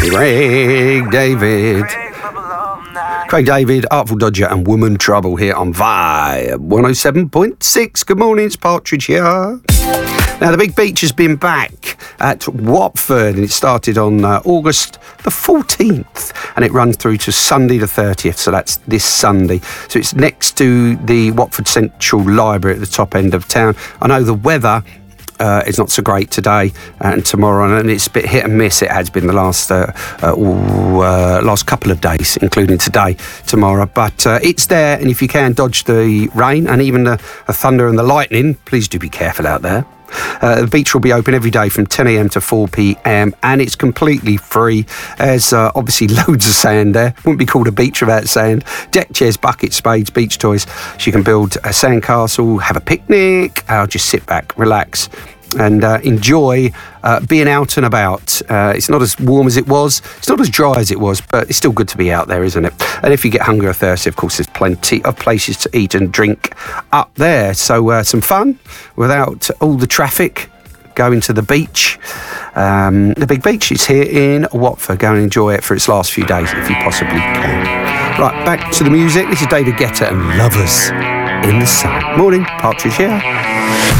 Craig David. Craig David, Artful Dodger and Woman Trouble here on Vibe 107.6. Good morning, it's Partridge here. Now, the Big Beach has been back at Watford and it started on August the 14th and it runs through to Sunday the 30th, so that's this Sunday. So it's next to the Watford Central Library at the top end of town. I know the weather is not so great today and tomorrow, and it's a bit hit and miss. It has been the last couple of days, including today, tomorrow. But it's there, and if you can dodge the rain and even the thunder and the lightning, please do be careful out there. The beach will be open every day from 10 a.m. to 4 p.m. and it's completely free. There's obviously loads of sand there. Wouldn't be called a beach without sand. Deck chairs, buckets, spades, beach toys. So you can build a sandcastle, have a picnic, or just sit back, relax and enjoy being out and about. It's not as warm as it was, it's not as dry as it was, but it's still good to be out there, isn't it? And if you get hungry or thirsty, of course, there's plenty of places to eat and drink up there. So some fun without all the traffic. Going to the beach. The Big Beach is here in Watford. Go and enjoy it for its last few days if you possibly can. Right, back to the music. This is David Guetta and Lovers in the Sun. Morning, Partridge here.